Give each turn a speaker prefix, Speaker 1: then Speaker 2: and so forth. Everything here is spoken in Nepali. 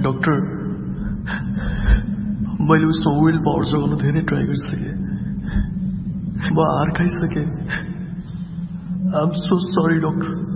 Speaker 1: डाक्टर मैले उसको विल पावर जोगाउन धेरै ट्राई गरिसकेँ। म हार खाइसकेँ। आइ एम सो सरी डाक्टर।